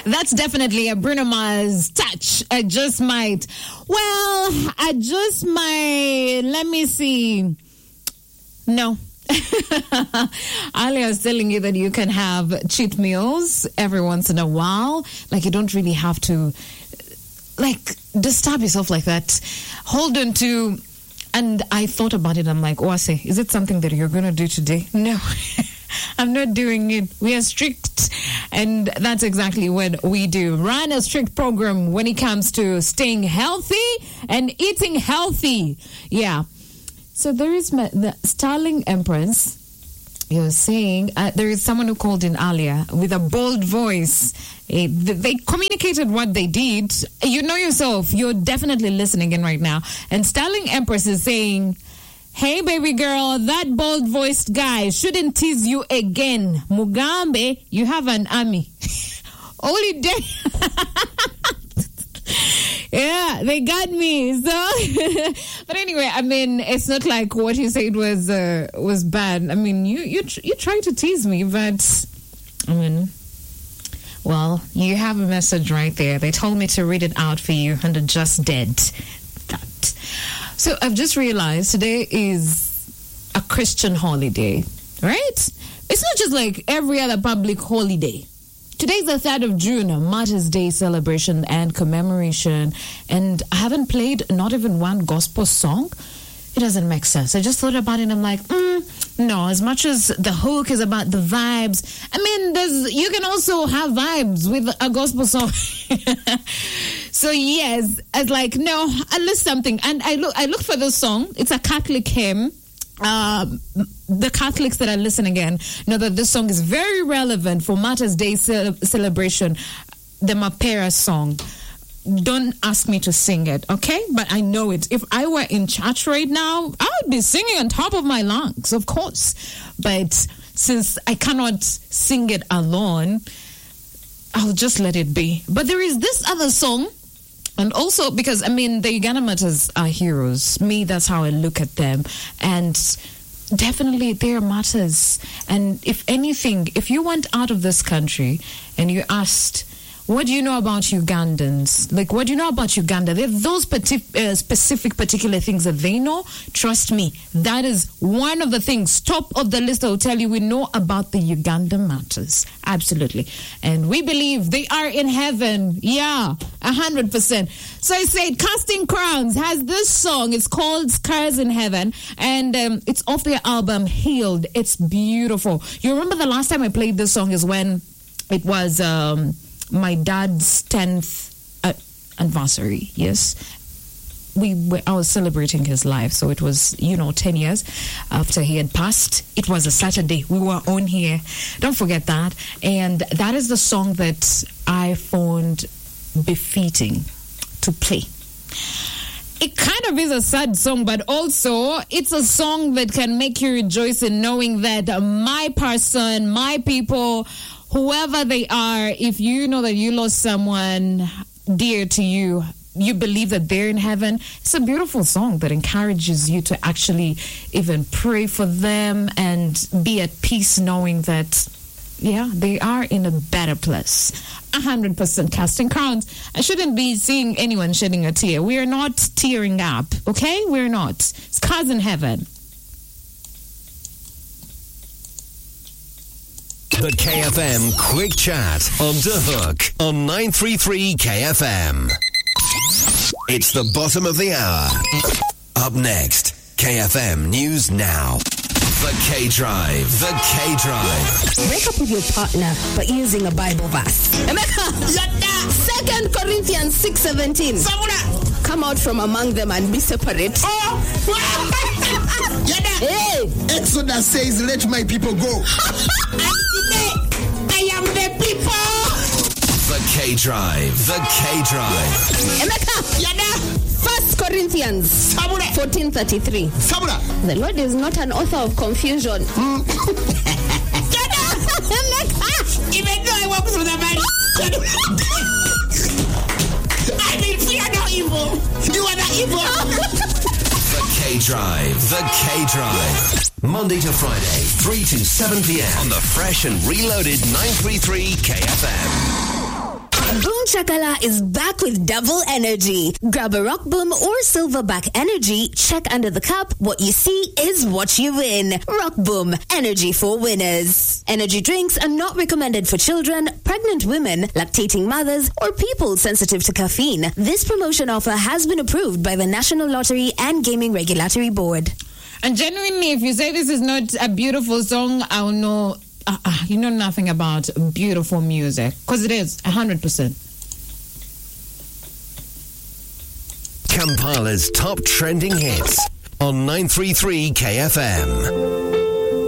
That's definitely a Bruno Mars touch. I just might. Let me see. No. Ali was telling you that you can have cheat meals every once in a while. Like, you don't really have to, like, disturb yourself like that. Hold on to... And I thought about it. I'm like, Owase, is it something that you're going to do today? No, I'm not doing it. We are strict. And that's exactly what we do. Run a strict program when it comes to staying healthy and eating healthy. Yeah. So there is the Starling Empress. You're saying there is someone who called in earlier with a bold voice. They communicated what they did. You know yourself. You're definitely listening in right now. And Starling Empress is saying, hey, baby girl, that bold-voiced guy shouldn't tease you again. Mugambe, you have an army. Only day. Yeah, they got me. So, but anyway, I mean, it's not like what you said was bad. I mean, you tried to tease me, but I mean, well, you have a message right there. They told me to read it out for you, and I just did that. So I've just realized today is a Christian holiday, right? It's not just like every other public holiday. Today's the 3rd of June, Martyrs' Day celebration and commemoration. And I haven't played not even one gospel song. It doesn't make sense. I just thought about it and I'm like, no, as much as the hook is about the vibes, I mean, you can also have vibes with a gospel song. So yes, I was like, no, I list something. And I looked for this song. It's a Catholic hymn. The Catholics that are listening again know that this song is very relevant for Martyrs' Day celebration, the Mapera song. Don't ask me to sing it, okay? But I know it. If I were in church right now, I would be singing on top of my lungs, of course. But since I cannot sing it alone, I'll just let it be. But there is this other song. And also, because, I mean, the Uganda martyrs are heroes. Me, that's how I look at them. And definitely, they're martyrs. And if anything, if you went out of this country and you asked, what do you know about Ugandans? Like, what do you know about Uganda? They have those specific particular things that they know. Trust me, that is one of the things, top of the list. I will tell you, we know about the Uganda martyrs. Absolutely. And we believe they are in heaven. Yeah, 100%. So I said, Casting Crowns has this song. It's called Scars in Heaven. And it's off their album, Healed. It's beautiful. You remember the last time I played this song is when it was... my dad's 10th anniversary, yes. I was celebrating his life, so it was, 10 years after he had passed. It was a Saturday. We were on here. Don't forget that. And that is the song that I found befitting to play. It kind of is a sad song, but also it's a song that can make you rejoice in knowing that my person, my people, whoever they are, if you know that you lost someone dear to you, you believe that they're in heaven. It's a beautiful song that encourages you to actually even pray for them and be at peace knowing that, yeah, they are in a better place. 100% Casting Crowns. I shouldn't be seeing anyone shedding a tear. We are not tearing up, okay? We're not. Scars in Heaven. The KFM Quick Chat on The Hook on 933 KFM. It's the bottom of the hour. Up next, KFM News Now. The K-Drive. The K-Drive. Break up with your partner by using a Bible verse. Emeka, 2 Corinthians 6:17. Come out from among them and be separate. Hey! Exodus says, let my people go. I am the people. The K-Drive. The K-Drive. Emeka, 1 Corinthians 14:33. The Lord is not an author of confusion. Even though I walk through the valley, I will fear no evil. You are the evil. The K-Drive. The K-Drive. Monday to Friday, 3 to 7 p.m. on the fresh and reloaded 933 KFM. Boom Chakala is back with double energy. Grab a Rock Boom or Silverback Energy, check under the cup. What you see is what you win. Rock Boom, energy for winners. Energy drinks are not recommended for children, pregnant women, lactating mothers, or people sensitive to caffeine. This promotion offer has been approved by the National Lottery and Gaming Regulatory Board. And genuinely, if you say this is not a beautiful song, I'll know you know nothing about beautiful music. Because it is, 100%. Kampala's top trending hits on 933 KFM.